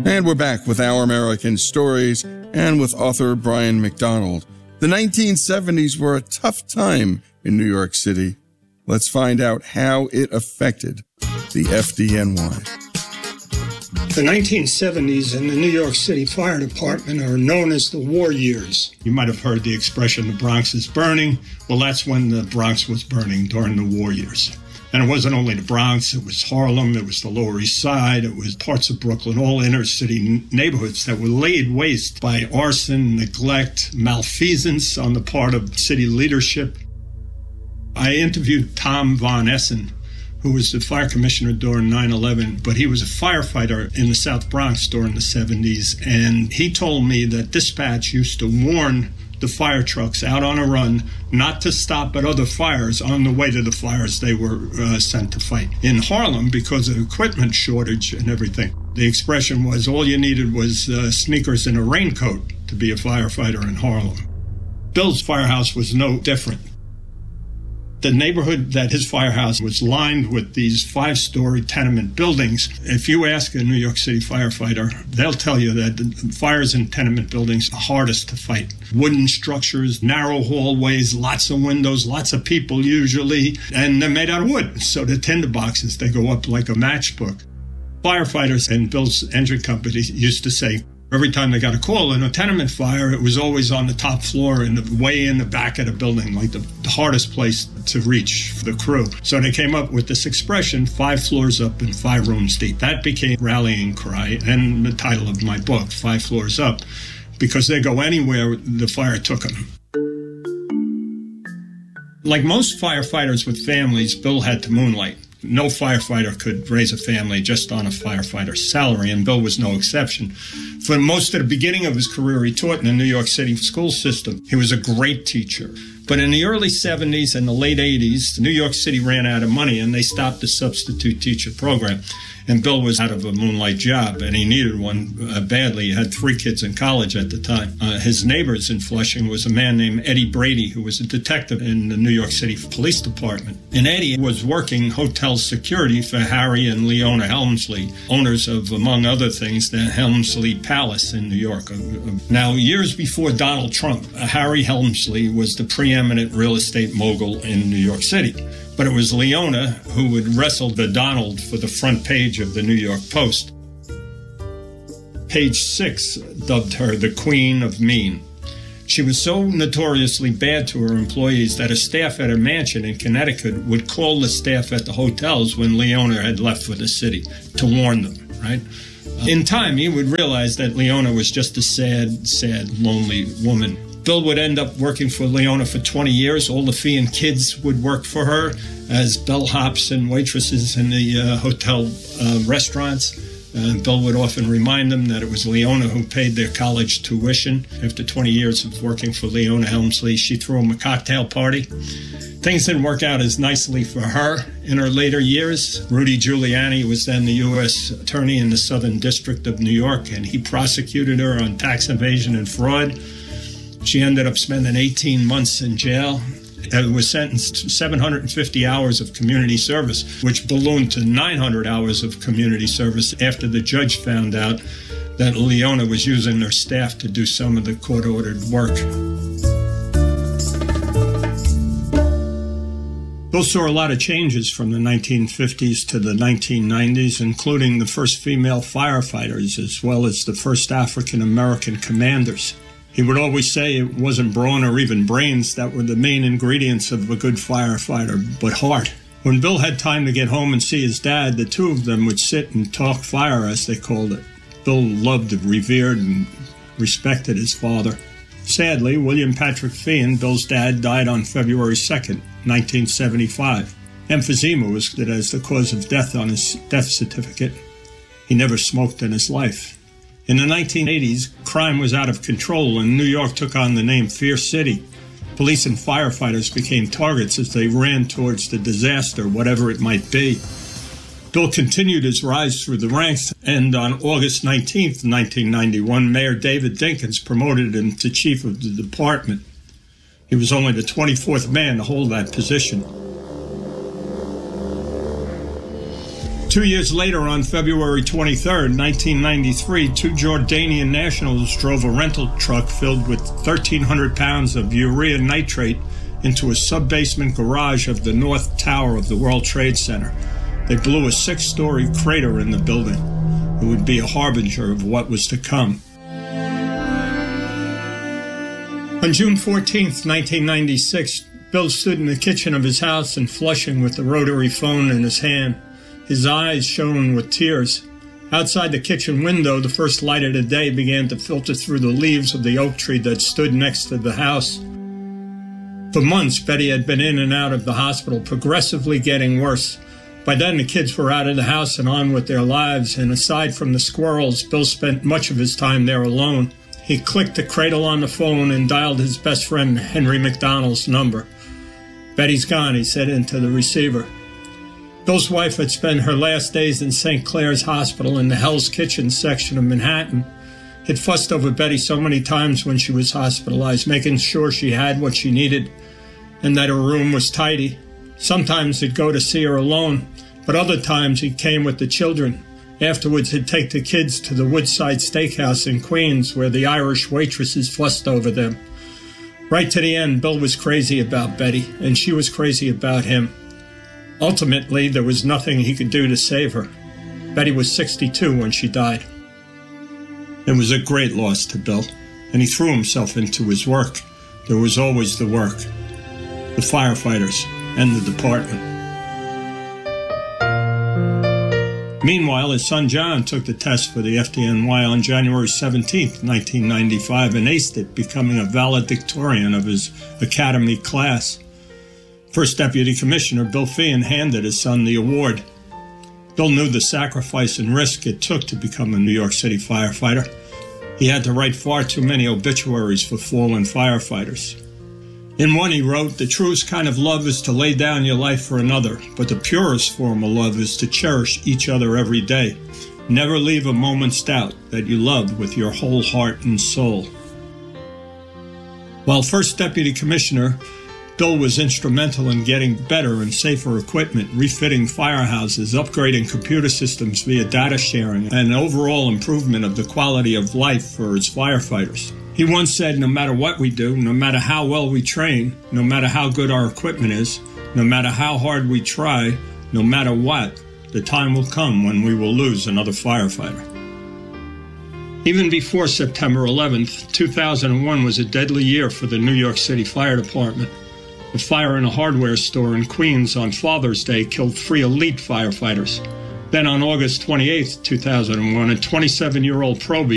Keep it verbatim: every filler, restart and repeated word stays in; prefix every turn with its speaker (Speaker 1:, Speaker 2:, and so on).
Speaker 1: And we're back with Our American Stories and with author Brian McDonald. The nineteen seventies were a tough time in New York City. Let's find out how it affected the F D N Y.
Speaker 2: The nineteen seventies in the New York City Fire Department are known as the war years. You might have heard the expression, the Bronx is burning. Well, that's when the Bronx was burning, during the war years. And it wasn't only the Bronx, it was Harlem, it was the Lower East Side, it was parts of Brooklyn, all inner city neighborhoods that were laid waste by arson, neglect, malfeasance on the part of city leadership. I interviewed Tom Von Essen, who was the fire commissioner during nine eleven, but he was a firefighter in the South Bronx during the seventies, and he told me that dispatch used to warn the fire trucks out on a run not to stop at other fires on the way to the fires they were uh, sent to fight. In Harlem, because of equipment shortage and everything, the expression was all you needed was uh, sneakers and a raincoat to be a firefighter in Harlem. Bill's firehouse was no different. The neighborhood that his firehouse was lined with these five-story tenement buildings. If you ask a New York City firefighter, they'll tell you that the fires in tenement buildings are hardest to fight. Wooden structures, narrow hallways, lots of windows, lots of people usually, and they're made out of wood. So the tinder boxes, they go up like a matchbook. Firefighters in Bill's engine company used to say, every time they got a call in a tenement fire, it was always on the top floor and the way in the back of the building, like the, the hardest place to reach for the crew. So they came up with this expression, five floors up and five rooms deep. That became rallying cry and the title of my book, Five Floors Up, because they go anywhere the fire took them. Like most firefighters with families, Bill had to moonlight. No firefighter could raise a family just on a firefighter's salary, and Bill was no exception. For most of the beginning of his career, he taught in the New York City school system. He was a great teacher. But in the early seventies and the late eighties, New York City ran out of money, and they stopped the substitute teacher program. And Bill was out of a moonlight job, and he needed one uh, badly. He had three kids in college at the time. Uh, his neighbors in Flushing was a man named Eddie Brady, who was a detective in the New York City Police Department. And Eddie was working hotel security for Harry and Leona Helmsley, owners of, among other things, the Helmsley Palace in New York. Now, years before Donald Trump, Harry Helmsley was the preeminent real estate mogul in New York City. But it was Leona who had wrestled the Donald for the front page of the New York Post. Page six dubbed her the Queen of Mean. She was so notoriously bad to her employees that a staff at a mansion in Connecticut would call the staff at the hotels when Leona had left for the city to warn them, right? In time, he would realize that Leona was just a sad, sad, lonely woman. Bill would end up working for Leona for twenty years. All the fee and kids would work for her as bellhops and waitresses in the uh, hotel uh, restaurants. Uh, Bill would often remind them that it was Leona who paid their college tuition. After twenty years of working for Leona Helmsley, she threw him a cocktail party. Things didn't work out as nicely for her in her later years. Rudy Giuliani was then the U S attorney in the Southern District of New York, and he prosecuted her on tax evasion and fraud. She ended up spending eighteen months in jail and was sentenced to seven hundred fifty hours of community service, which ballooned to nine hundred hours of community service after the judge found out that Leona was using her staff to do some of the court-ordered work. Bill saw a lot of changes from the nineteen fifties to the nineteen nineties, including the first female firefighters as well as the first African-American commanders. He would always say it wasn't brawn or even brains that were the main ingredients of a good firefighter, but heart. When Bill had time to get home and see his dad, the two of them would sit and talk fire, as they called it. Bill loved, revered, and respected his father. Sadly, William Patrick Feehan, Bill's dad, died on February second, nineteen seventy-five. Emphysema was listed as the cause of death on his death certificate. He never smoked in his life. In the nineteen eighties, crime was out of control, and New York took on the name Fear City. Police and firefighters became targets as they ran towards the disaster, whatever it might be. Bill continued his rise through the ranks, and on August nineteenth, nineteen ninety-one, Mayor David Dinkins promoted him to chief of the department. He was only the twenty-fourth man to hold that position. Two years later, on February twenty-third, nineteen ninety-three, two Jordanian nationals drove a rental truck filled with thirteen hundred pounds of urea nitrate into a sub-basement garage of the North Tower of the World Trade Center. They blew a six-story crater in the building. It would be a harbinger of what was to come. On June fourteenth, nineteen ninety-six, Bill stood in the kitchen of his house in Flushing with the rotary phone in his hand. His eyes shone with tears. Outside the kitchen window, the first light of the day began to filter through the leaves of the oak tree that stood next to the house. For months, Betty had been in and out of the hospital, progressively getting worse. By then, the kids were out of the house and on with their lives, and aside from the squirrels, Bill spent much of his time there alone. He clicked the cradle on the phone and dialed his best friend, Henry McDonald's number. "Betty's gone," he said into the receiver. Bill's wife had spent her last days in Saint Clair's Hospital in the Hell's Kitchen section of Manhattan. He'd fussed over Betty so many times when she was hospitalized, making sure she had what she needed and that her room was tidy. Sometimes he'd go to see her alone, but other times he came with the children. Afterwards, he'd take the kids to the Woodside Steakhouse in Queens, where the Irish waitresses fussed over them. Right to the end, Bill was crazy about Betty, and she was crazy about him. Ultimately, there was nothing he could do to save her. Betty was sixty-two when she died. It was a great loss to Bill, and he threw himself into his work. There was always the work, the firefighters, and the department. Meanwhile, his son John took the test for the F D N Y on January seventeenth, nineteen ninety-five, and aced it, becoming a valedictorian of his academy class. First Deputy Commissioner Bill Feehan handed his son the award. Bill knew the sacrifice and risk it took to become a New York City firefighter. He had to write far too many obituaries for fallen firefighters. In one he wrote, "The truest kind of love is to lay down your life for another, but the purest form of love is to cherish each other every day. Never leave a moment's doubt that you love with your whole heart and soul." While First Deputy Commissioner, Bill was instrumental in getting better and safer equipment, refitting firehouses, upgrading computer systems via data sharing, and overall improvement of the quality of life for his firefighters. He once said, "No matter what we do, no matter how well we train, no matter how good our equipment is, no matter how hard we try, no matter what, the time will come when we will lose another firefighter." Even before September eleventh, two thousand one was a deadly year for the New York City Fire Department. A fire in a hardware store in Queens on Father's Day killed three elite firefighters. Then on August twenty-eighth, two thousand one, a twenty-seven-year-old Proby